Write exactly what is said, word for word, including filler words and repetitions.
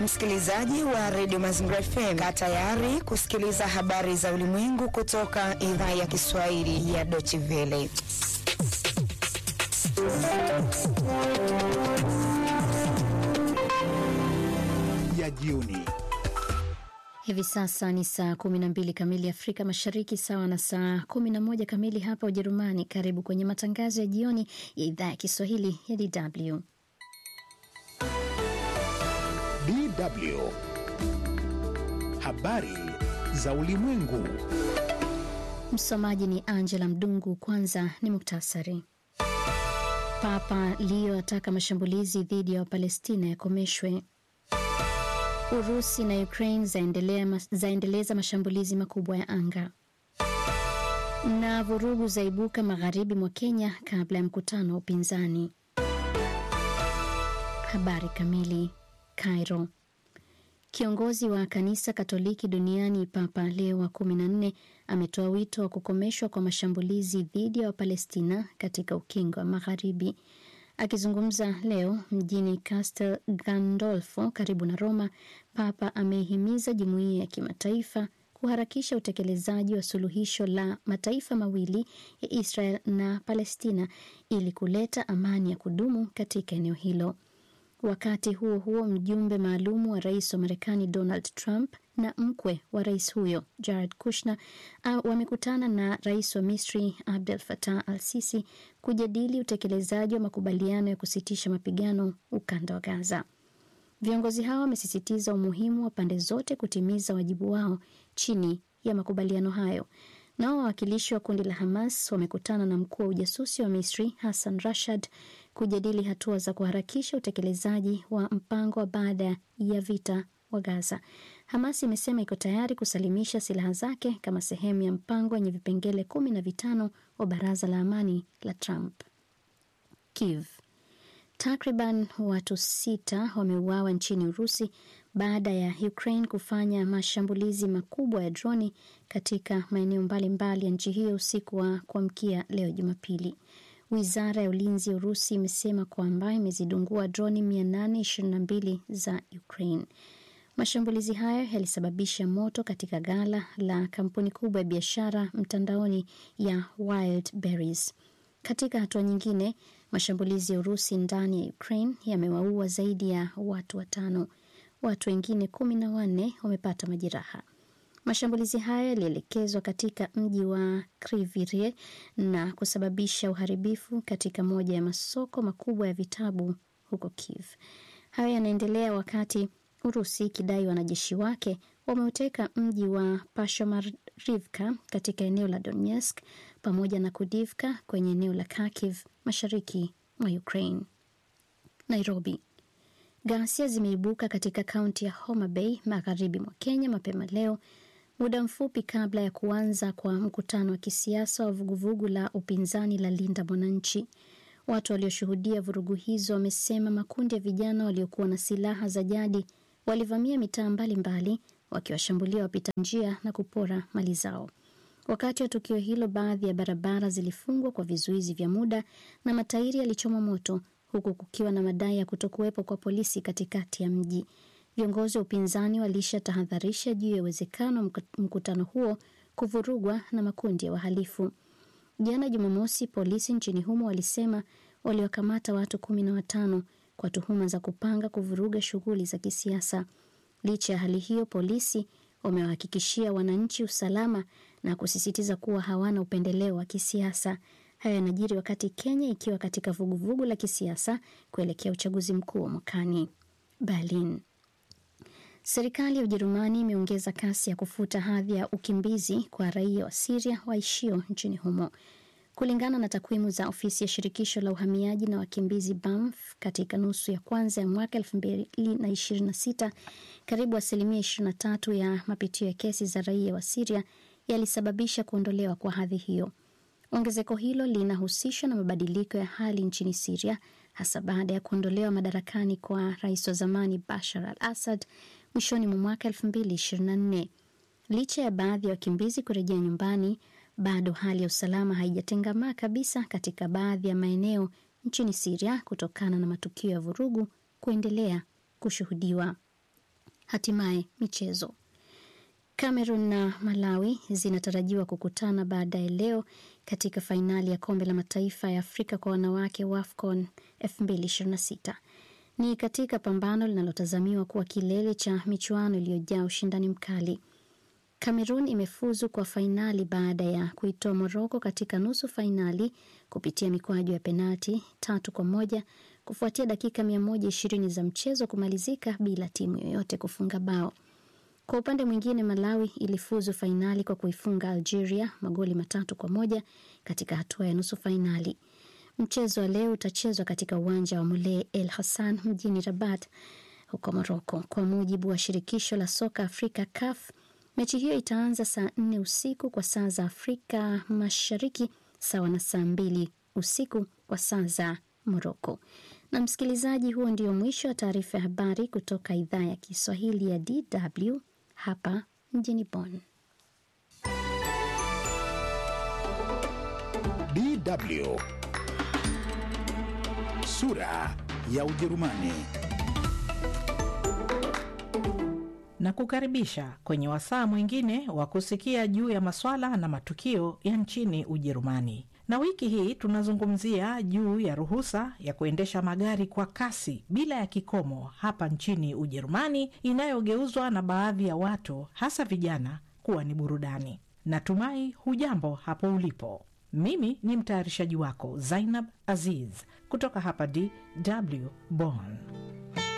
Msikilizaji wa Radio Mazingira F M, kaa tayari kusikiliza habari za ulimwengu kutoka idhaa ya Kiswahili ya Deutsche Welle. Ya jioni. Hivi sasa ni saa kumi na mbili kamili Afrika Mashariki, sawa na saa kumi na moja kamili hapa Ujerumani. Karibu kwenye matangazo ya jioni ya idhaa ya Kiswahili ya D W. D W. Habari za ulimwengu. Msomaji ni Angela Mdungu. Kwanza ni muktasari. Papa Leo ataka mashambulizi dhidi ya Wapalestina yakomeshwe. Urusi na Ukraine zaendelea zaendeleza mashambulizi makubwa ya anga. Na vurugu zaibuka magharibi mwa Kenya kabla ya mkutano wa upinzani. Habari kamili. Cairo. Kiongozi wa kanisa Katoliki duniani Papa Leo wa kumi na nne ametoa wito wa kukomeshwa kwa mashambulizi dhidi ya Wapalestina katika ukingo wa magharibi. Akizungumza leo mjini Castel Gandolfo karibu na Roma, Papa amehimiza jumuiya ya kimataifa kuharakisha utekelezaji wa suluhisho la mataifa mawili ya Israel na Palestina ili kuleta amani ya kudumu katika eneo hilo. Wakati huo huo, mjumbe maalum wa rais wa Marekani Donald Trump na mkwe wa rais huyo Jared Kushner wamekutana na rais wa Misri Abdel Fattah al-Sisi kujadili utekelezaji wa makubaliano ya kusitisha mapigano ukanda wa Gaza. Viongozi hao wamesisitiza umuhimu wa pande zote kutimiza wajibu wao chini ya makubaliano hayo. Nao wawakilishi wa kundi la Hamas wamekutana na mkuu wa ujasusi wa Misri Hassan Rashad kujadili hatua za kuharakisha utekelezaji wa mpango wa baada ya vita wa Gaza. Hamas imesema iko tayari kusalimisha silaha zake kama sehemu ya mpango wenye vipengele kumi na vitano wa Baraza la Amani la Trump. Kiev. Takriban watu sita wameuawa nchini Urusi baada ya Ukraine kufanya mashambulizi makubwa ya droni katika maeneo mbalimbali ya nchi hiyo usiku wa kuamkia leo Jumapili. Wizara ya Ulinzi ya Urusi imesema kwamba imezidungua droni mia nane ishirini na mbili za Ukraine. Mashambulizi hayo yalisababisha moto katika ghala la kampuni kubwa ya biashara mtandaoni ya Wildberries. Katika hatua nyingine, mashambulizi ya Urusi ndani ya Ukraine yamewaua zaidi ya watu watano. Watu wengine kumi na wanne wamepata majeraha. Mashambulizi haya yalielekezwa katika mji wa Kryvyi na kusababisha uharibifu katika moja ya masoko makubwa ya vitabu huko Kiev. Haya yanaendelea wakati Urusi ikidai wanajeshi wake wameuteka mji wa Pashomarivka katika eneo la Donetsk pamoja na Kudivka kwenye eneo la Kharkiv mashariki mwa Ukraine. Nairobi. Ghasia zimeibuka katika kaunti ya Homa Bay magharibi mwa Kenya mapema leo, muda mfupi kabla ya kuanza kwa mkutano wa kisiasa wa vuguvugu la upinzani la Linda Mwananchi. Watu walioshuhudia vurugu hizo wamesema makundi ya vijana waliokuwa na silaha za jadi walivamia mitaa mbalimbali wakiwashambulia wapita njia na kupora mali zao. Wakati wa tukio hilo, baadhi ya barabara zilifungwa kwa vizuizi vya muda na matairi yalichomwa moto, huku kukiwa na madai ya kutokuwepo kwa polisi katikati ya mji. Viongozi wa upinzani walishatahadharisha juu ya uwezekano mkutano huo kuvurugwa na makundi ya wahalifu. Jana Jumamosi, polisi nchini humo walisema waliwakamata watu kumi na watano kwa tuhuma za kupanga kuvuruga shughuli za kisiasa. Licha ya hali hiyo, polisi wamewahakikishia wananchi usalama na kusisitiza kuwa hawana upendeleo wa kisiasa. Haya yanajiri wakati Kenya ikiwa katika vuguvugu la kisiasa kuelekea uchaguzi mkuu wa mwakani. Berlin. Serikali ya Ujerumani imeongeza kasi ya kufuta hadhi ya ukimbizi kwa raia wa Syria waishio nchini humo. Kulingana na takwimu za ofisi ya shirikisho la uhamiaji na wakimbizi B A M F, katika nusu ya kwanza ya mwaka elfu mbili na ishirini na sita, karibu asilimia ishirini na tatu ya mapitio ya kesi za raia wa Syria yalisababisha kuondolewa kwa hadhi hiyo. Ongezeko hilo linahusishwa na mabadiliko ya hali nchini Syria, hasa baada ya kuondolewa madarakani kwa rais wa zamani Bashar al-Assad mwishoni mwa mwaka elfu mbili ishirini na nne. Licha ya baadhi ya wakimbizi kurejea nyumbani, bado hali ya usalama haijatengamaa kabisa katika baadhi ya maeneo nchini Syria kutokana na matukio ya vurugu kuendelea kushuhudiwa. Hatimaye michezo. Cameroon na Malawi zinatarajiwa kukutana baadaye leo katika fainali ya kombe la mataifa ya Afrika kwa wanawake WAFCON elfu mbili ishirini na sita. Ni katika pambano linalotazamiwa kuwa kilele cha michuano iliyojaa ushindani mkali. Cameroon imefuzu kwa fainali baada ya kuitoa Morocco katika nusu fainali kupitia mikwaju ya penalti tatu kwa moja kufuatia dakika mia moja ishirini za mchezo kumalizika bila timu yoyote kufunga bao. Kwa upande mwingine, Malawi ilifuzu fainali kwa kuifunga Algeria magoli matatu kwa moja katika hatua ya nusu fainali. Mchezo wa leo utachezwa katika uwanja wa Moulay El Hassan mjini Rabat huko Morocco. Kwa mujibu wa shirikisho la soka Afrika C A F, mechi hiyo itaanza saa nne usiku kwa saa za Afrika Mashariki, sawa na saa mbili usiku kwa saa za Morocco. Na msikilizaji, huo ndio mwisho wa taarifa ya habari kutoka idhaa ya Kiswahili ya D W hapa mjini Bonn. D W Sura ya Ujerumani. Na kukaribisha kwenye wasaa mwingine wa kusikia juu ya masuala na matukio ya nchini Ujerumani. Na wiki hii tunazungumzia juu ya ruhusa ya kuendesha magari kwa kasi bila ya kikomo hapa nchini Ujerumani, inayogeuzwa na baadhi ya watu, hasa vijana, kuwa ni burudani. Natumai hujambo hapo ulipo. Mimi ni mtayarishaji wako Zainab Aziz kutoka hapa D W Bonn.